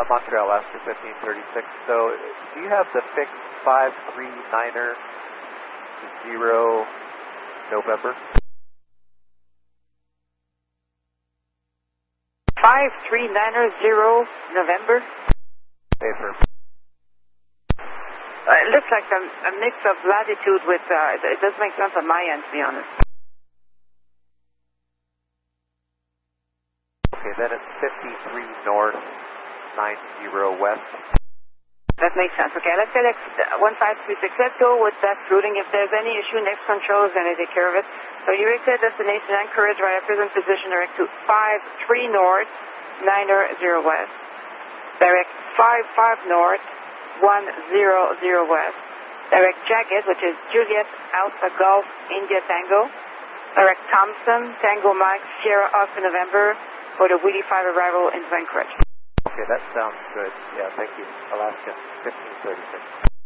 Montreal, Alaska 1536. So, do you have the fixed 539er 0 November? 539er 0 November? Affirm. It looks like a mix of latitude with, it doesn't make sense on my end, to be honest. Okay, then it's 53 north, 90 west. That makes sense. Okay, let's FedEx 1536. Let's go with best routing. If there's any issue, next control is going to take care of it. So you reach destination Anchorage, right at present position, direct to 53 north, 90 west. Direct 55 north, 100 west. Direct Jacket, which is Juliet Alpha Golf India Tango. Direct Thompson, Tango Mike, Sierra Oscar November for the Wheelie 5 arrival in Anchorage. Okay, that sounds good. Yeah, thank you. Alaska 1536.